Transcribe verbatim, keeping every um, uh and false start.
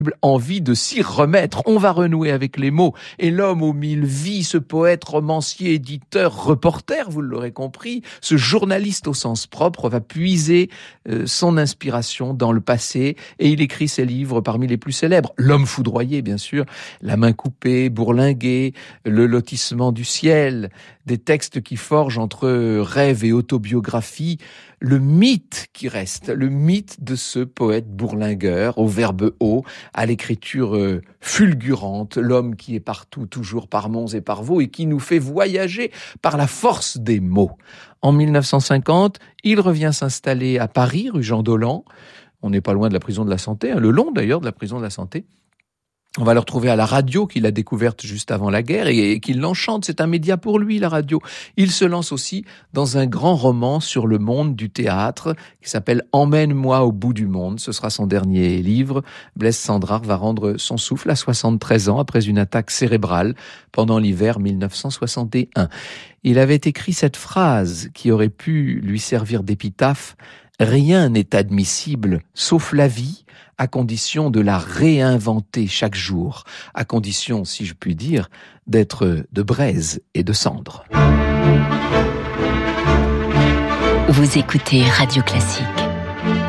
envie de s'y remettre. On va renouer avec les mots. Et l'homme aux mille vies, ce poète, romancier, éditeur, reporter, vous l'aurez compris, ce journaliste au sens propre va puiser euh, son inspiration dans le passé et il écrit ses livres parmi les plus célèbres. L'homme foudroyé, bien sûr, La main coupée, Bourlinguer, Le lotissement du ciel, des textes qui forgent entre rêve et autobiographie le mythe qui reste, le mythe de ce poète bourlingueur au verbe haut, à l'écriture euh, fulgurante, l'homme qui est partout, toujours par Mons et par Vaux, et qui nous fait voyager par la force des mots. En mille neuf cent cinquante, il revient s'installer à Paris, rue Jean Dolent. On n'est pas loin de la prison de la Santé, hein, le long d'ailleurs de la prison de la Santé. On va le retrouver à la radio qu'il a découverte juste avant la guerre et, et qu'il l'enchante. C'est un média pour lui, la radio. Il se lance aussi dans un grand roman sur le monde du théâtre qui s'appelle « Emmène-moi au bout du monde ». Ce sera son dernier livre. Blaise Cendrars va rendre son souffle à soixante-treize ans après une attaque cérébrale pendant l'hiver mille neuf cent soixante et un. Il avait écrit cette phrase qui aurait pu lui servir d'épitaphe. « Rien n'est admissible sauf la vie, à condition de la réinventer chaque jour, à condition, si je puis dire, d'être de braise et de cendre. » Vous écoutez Radio Classique.